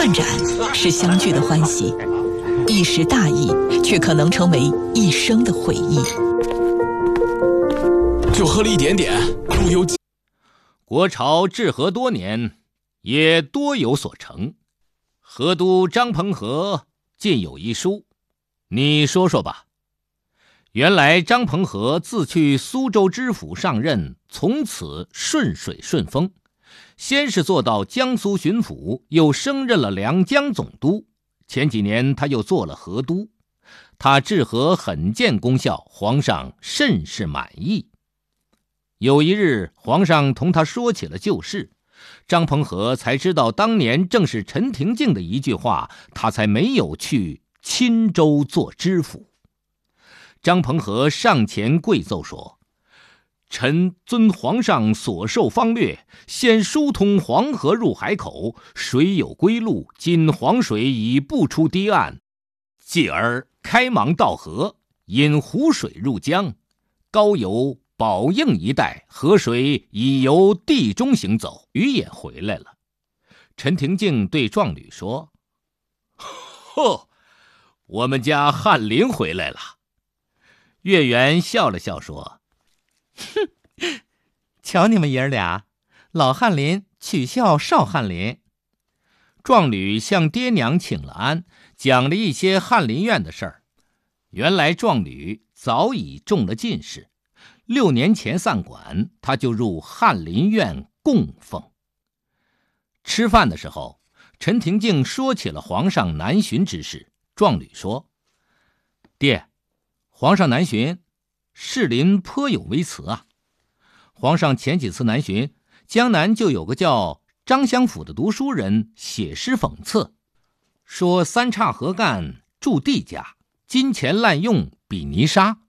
漫展是相聚的欢喜，一时大意却可能成为一生的回忆。 就喝了一点点，路有。 国朝治河多年，也多有所成。河都张彭和近有一书，你说说吧。原来张彭和自去苏州知府上任，从此顺水顺风，先是做到江苏巡抚，又升任了良江总督，前几年他又做了河都。他治河很见功效，皇上甚是满意。有一日，皇上同他说起了旧事，张彭和才知道当年正是陈廷敬的一句话，他才没有去钦州做知府。张彭和上前跪奏说：臣遵皇上所授方略，先疏通黄河入海口，水有归路，今黄水已不出堤岸，继而开芒渡河，引湖水入江，高邮宝应一带河水已由地中行走，鱼也回来了。陈廷敬对壮吕说：呵，我们家翰林回来了。岳元笑了笑说： 哼，瞧你们爷儿俩，老翰林取笑少翰林。 壮吕向爹娘请了安，讲了一些翰林院的事儿。原来壮吕早已中了进士，6年前散馆，他就入翰林院供奉。吃饭的时候，陈廷敬说起了皇上南巡之事。壮吕说：爹，皇上南巡，士林颇有微词啊。皇上前几次南巡，江南就有个叫张相府的读书人写诗讽刺，说三岔河干住地家，金钱滥用比泥沙。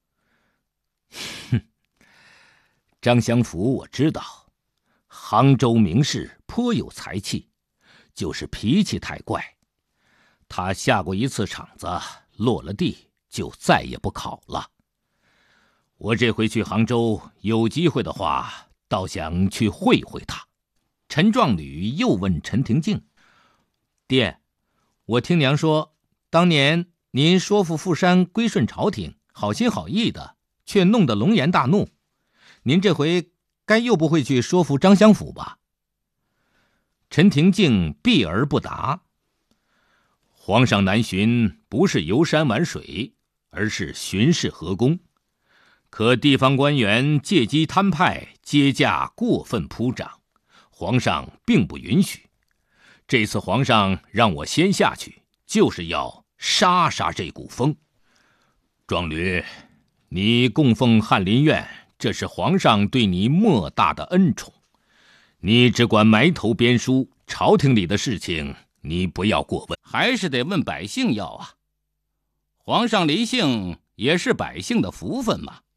哼，张相府我知道，杭州名士，颇有才气，就是脾气太怪。他下过一次场子，落了地，就再也不考了。我这回去杭州，有机会的话，倒想去会会他。陈壮吕又问陈廷敬：爹，我听娘说，当年您说服富山归顺朝廷，好心好意的，却弄得龙颜大怒。您这回该又不会去说服张相府吧？陈廷敬避而不答。皇上南巡不是游山玩水，而是巡视河工。可地方官员借机摊派，接驾过分铺张，皇上并不允许。这次皇上让我先下去，就是要杀杀这股风。壮吕，你供奉翰林院，这是皇上对你莫大的恩宠。你只管埋头编书，朝廷里的事情你不要过问，还是得问百姓要啊。皇上离姓也是百姓的福分嘛。